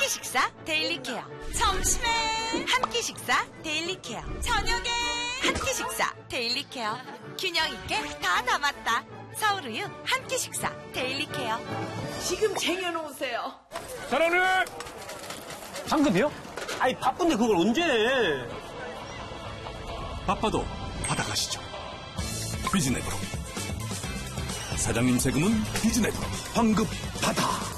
식사 데일리 케어. 점심에 한 끼 식사 데일리 케어. 저녁에 한 끼 식사 데일리 케어. 균형 있게 다 담았다. 서울우유 한 끼 식사 데일리 케어. 지금 쟁여놓으세요. 사장님! 상급이요? 아니 바쁜데 그걸 언제 해? 바빠도 받아가시죠. 비즈넷으로. 사장님 세금은 비즈넷으로. 환급 받아.